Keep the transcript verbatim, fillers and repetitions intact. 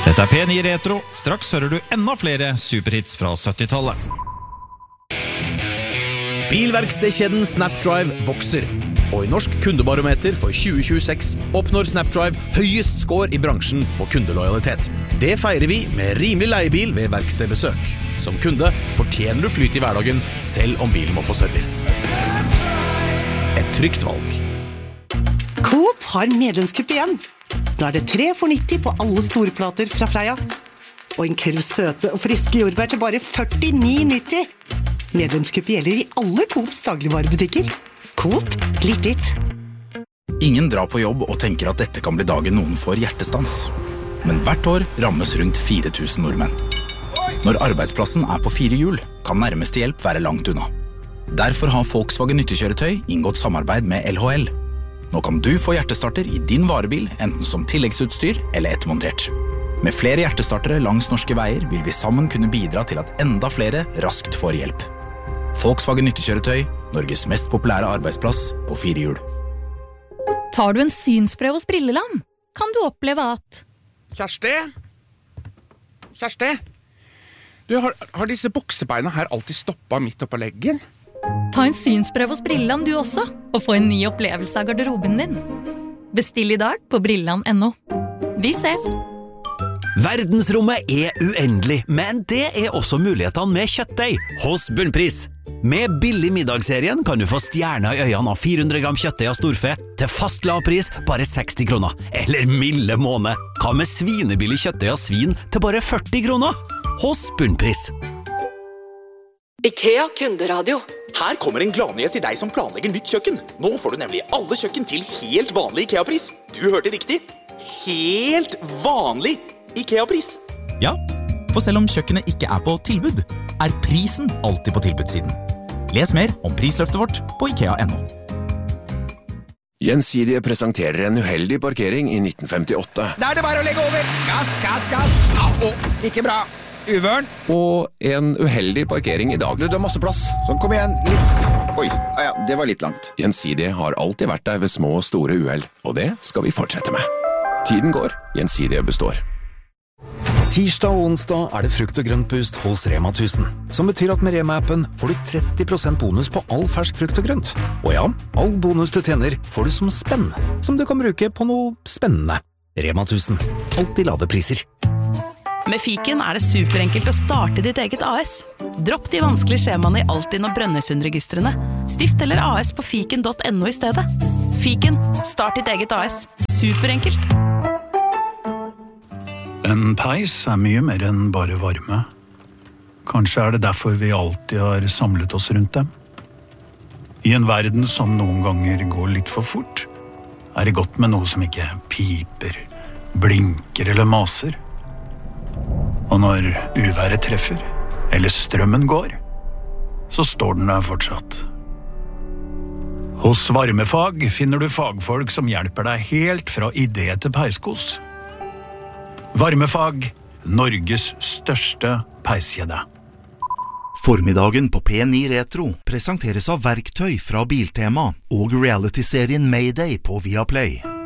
Dette er P ni Retro. Straks hører du enda flere superhits fra syttitallet. Bilverkstedkjeden Snapdrive vokser, og i Norsk kundebarometer for tjue tjueseks oppnår Snapdrive høyest score i bransjen på kundelojalitet. Det feirer vi med rimelig leiebil ved verkstedbesøk. Som kunde fortjener du flyt i hverdagen, selv om bilen må på service. Et trygt valg. Coop har medlemskupp igjen. Nå er det tre for nitti på alle storplater fra Freia. Og en krus søte og friske jordbær til bare førtini nitti. Medlemskupp gjelder i alle Coops dagligvarebutikker. Coop, litt ditt. Ingen drar på jobb og tenker at dette kan bli dagen noen får hjertestans. Men hvert år rammes rundt fire tusen nordmenn. Når arbeidsplassen er på fire hjul, kan nærmeste hjelp være langt unna. Derfor har Volkswagen nyttekjøretøy inngått samarbeid med L H L. Nå kan du få hjertestarter i din varebil, enten som tilleggsutstyr eller ettermontert. Med flere hjertestartere langs norske veier vil vi sammen kunne bidra til at enda flere raskt får hjelp. Volkswagen nyttekjøretøy, Norges mest populære arbeidsplass på fire hjul. Tar du en synsprøve hos Brilleland, kan du oppleve at... Kjersti? Kjersti? Du, har, har disse buksebeina her alltid stoppet midt oppå leggen? Ta en synsprøve hos Brilleland du også, og få en ny opplevelse av garderoben din. Bestill i dag på brilleland punktum no. Vi ses! Verdensrommet er uendelig, men det er også mulighetene med kjøttdeig hos Bunnpris. Med billig middagsserien kan du få stjerner i øynene av fire hundre gram kjøttdeig av storfe til fast lavpris bare seksti kroner. Eller milde måned. Hva med svinebillig kjøttdeig av svin til bare førti kroner? Hos Bunnpris. IKEA kunderadio. Her kommer en gladnyhet til deg som planlegger nytt kjøkken. Nå får du nemlig alle kjøkken til helt vanlig IKEA-pris. Du hørte riktig. Helt vanlig IKEA-pris. Ja, for selv om kjøkkenet ikke er på tilbud, er prisen alltid på tilbudssiden. Les mer om prisløftet vårt på IKEA punktum no. Gjensidige presenterer en uheldig parkering i nitten femtiåtte. Da er det bare å legge over. Gass, gass, gass. Au, ikke bra. Uvørn. Og en uheldig parkering i dag. Du, du har masse plass. Sånn, kom igjen. Litt. Oi, ja, det var litt langt. Gjensidige har alltid vært der ved små og store uheld, og det skal vi fortsette med. Tiden går, Gjensidige består. Tirsdag og onsdag er det frukt og grønt boost hos Rema tusen, som betyr at med Rema-appen får du tretti prosent bonus på all fersk frukt og grønt. Og ja, all bonus du tjener får du som spenn, som du kan bruke på noe spennende. Rema tusen, alltid lave priser. Med Fiken er det superenkelt å starte ditt eget A S. Dropp de vanskelige skjemaene i Altinn og Brønnøysundregistrene. Stift eller A S på fiken punktum no i stedet. Fiken, start ditt eget A S. Superenkelt. En peis er mye mer enn bare varme. Kanskje er det derfor vi alltid har samlet oss rundt dem. I en verden som noen ganger går litt for fort, er det godt med noe som ikke piper, blinker eller maser. Og når uværet treffer, eller strømmen går, så står den der fortsatt. Hos Varmefag finner du fagfolk som hjelper deg helt fra idé til peiskos. Varmefag, Norges største peiskjede. Formiddagen på P ni Retro presenteres av verktøy fra Biltema og reality-serien Mayday på Viaplay.